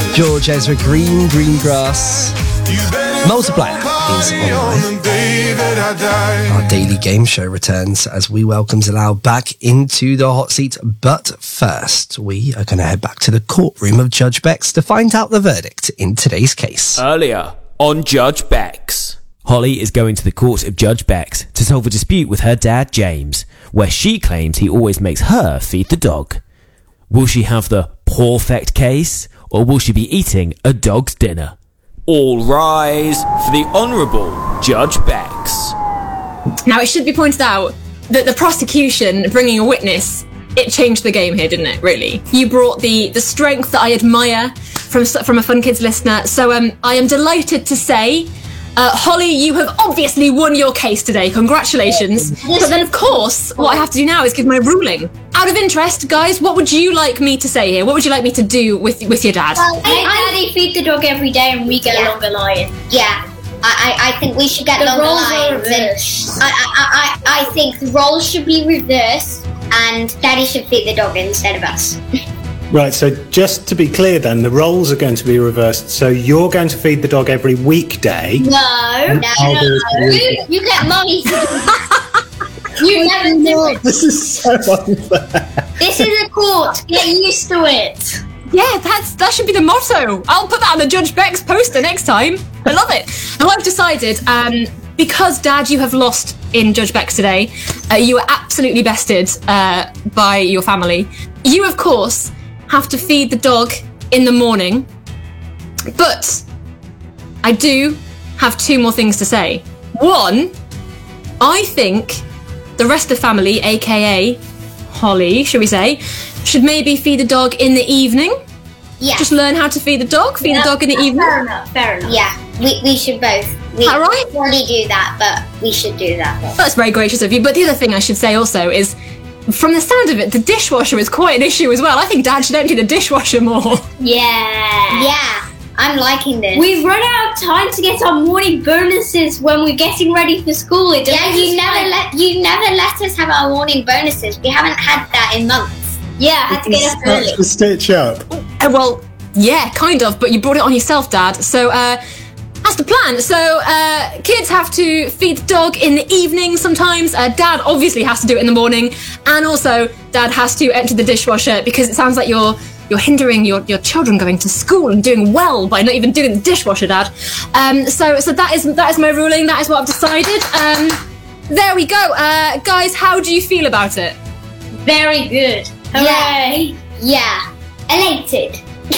George Ezra, Greengrass. Multiplier is online. Our daily game show returns as we welcome Zalal back into the hot seat. But first, we are going to head back to the courtroom of Judge Bex to find out the verdict in today's case. Earlier on Judge Bex. Holly is going to the court of Judge Bex to solve a dispute with her dad, James, where she claims he always makes her feed the dog. Will she have the perfect case, or will she be eating a dog's dinner? All rise for the Honourable Judge Bex. Now, it should be pointed out that the prosecution bringing a witness, it changed the game here, didn't it, really? You brought the strength that I admire from a Fun Kids listener. So I am delighted to say, Holly, you have obviously won your case today. Congratulations. But then, of course, what I have to do now is give my ruling. Out of interest, guys, what would you like me to say here? What would you like me to do with your dad? Well, make Daddy feed the dog every day and we get longer lions. Yeah. I think we should get longer lions. I think the roles should be reversed and Daddy should feed the dog instead of us. Right, so just to be clear then, the roles are going to be reversed. So you're going to feed the dog every weekday. No. You get Mummy to do that. You never do it. This is so unfair. This is a court. Get used to it. Yeah, that should be the motto. I'll put that on the Judge Bex poster next time. I love it. Now, I've decided, because, Dad, you have lost in Judge Bex today, you were absolutely bested by your family. You, of course, have to feed the dog in the morning, but I do have two more things to say. One, I think the rest of the family, aka Holly, should we say, should maybe feed the dog in the evening. Yeah. Just learn how to feed the dog in the evening. Fair enough. Yeah, we should both. We already do that, but we should do that. That's very gracious of you. But the other thing I should say also is, from the sound of it, the dishwasher is quite an issue as well. I think Dad should empty the dishwasher more. Yeah, I'm liking this. We've run out of time to get our morning bonuses when we're getting ready for school. You never let us have our morning bonuses. We haven't had that in months. Yeah, I had to get up early. To stitch up. Well, yeah, kind of, but you brought it on yourself, Dad. So, that's the plan. So, kids have to feed the dog in the evening sometimes. Dad obviously has to do it in the morning. And also, Dad has to empty the dishwasher because it sounds like you're hindering your children going to school and doing well by not even doing the dishwasher, Dad. So that is my ruling. That is what I've decided. There we go. Guys, how do you feel about it? Very good. Hooray. Yeah. Elated.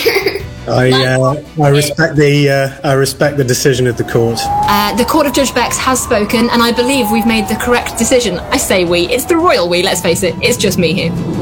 I respect the decision of the court. The court of Judge Bex has spoken, and I believe we've made the correct decision. I say we. It's the royal we, let's face it. It's just me here.